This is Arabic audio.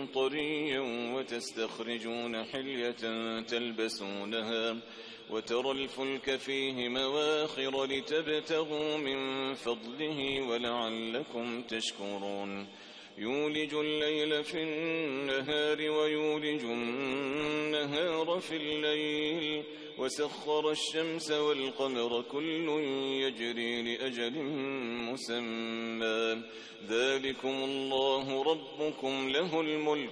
طريا وتستخرجون حلية تلبسونها وترى الفلك فيه مواخر لتبتغوا من فضله ولعلكم تشكرون يولج الليل في النهار ويولج النهار في الليل وسخر الشمس والقمر كل يجري لأجل مسمى ذلكم الله ربكم له الملك